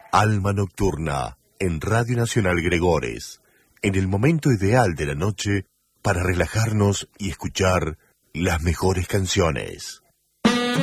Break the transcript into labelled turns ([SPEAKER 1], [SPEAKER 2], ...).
[SPEAKER 1] Alma Nocturna, en Radio Nacional Gregores, en el momento ideal de la noche para relajarnos y escuchar las mejores canciones.